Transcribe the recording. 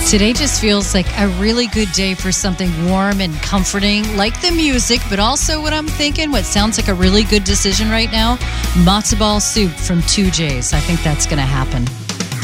Today just feels like a really good day for something warm and comforting, like the music, but also what I'm thinking, what sounds like a really good decision right now, matzo ball soup from 2J's. I think that's going to happen.